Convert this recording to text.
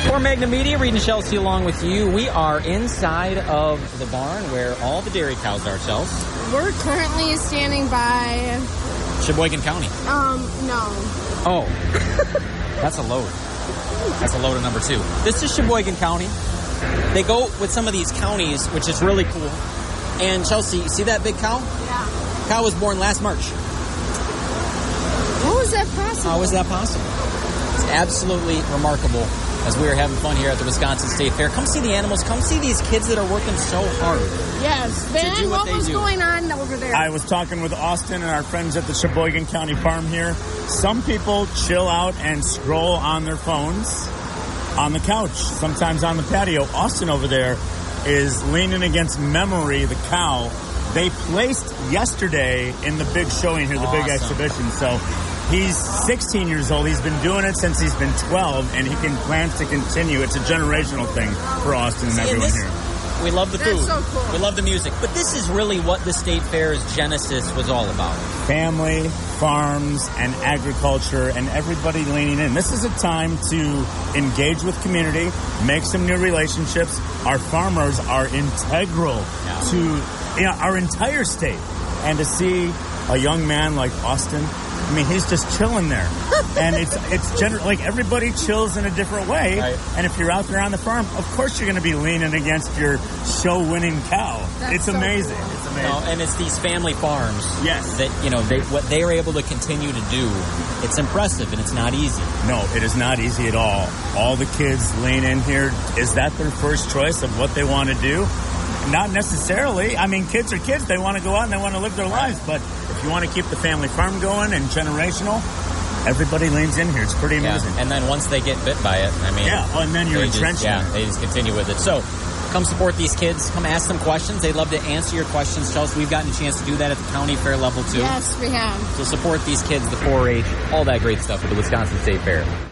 For Magna Media, Reed and Chelsea along with you. We are inside of the barn where all the dairy cows are, Chelsea. We're currently standing by... Sheboygan County. No. Oh. That's a load. That's a load of number 2. This is Sheboygan County. They go with some of these counties, which is really cool. And Chelsea, you see that big cow? Yeah. Cow was born last March. How is that possible? How is that possible? It's absolutely remarkable as we are having fun here at the Wisconsin State Fair. Come see the animals. Come see these kids that are working so hard. Yes. Ben, what was going on over there? I was talking with Austin and our friends at the Sheboygan County Farm here. Some people chill out and scroll on their phones on the couch, sometimes on the patio. Austin over there is leaning against Memory, the cow. They placed yesterday in the big showing here, the big exhibition. So he's 16 years old. He's been doing it since he's been 12, and he plans to continue. It's a generational thing for Austin and everyone here. We love the food. That's so cool. We love the music. But this is really what the State Fair's genesis was all about. Family, farms, and agriculture, and everybody leaning in. This is a time to engage with community, make some new relationships. Our farmers are integral to our entire state. And to see a young man like Austin, I mean, he's just chilling there. And it's like everybody chills in a different way. Right. And if you're out there on the farm, of course you're going to be leaning against your show-winning cow. It's amazing. Cool. It's amazing. And it's these family farms. Yes. That, what they are able to continue to do. It's impressive, and it's not easy. No, it is not easy at all. All the kids lean in here. Is that their first choice of what they want to do? Not necessarily. I mean, kids are kids. They want to go out and they want to live their lives. But if you want to keep the family farm going and generational, everybody leans in here. It's pretty amazing. And then once they get bit by it, and then you're entrenched in it. They just continue with it. So come support these kids. Come ask them questions. They'd love to answer your questions. Chelsea, we've gotten a chance to do that at the county fair level, too. Yes, we have. So support these kids, the 4-H, all that great stuff at the Wisconsin State Fair.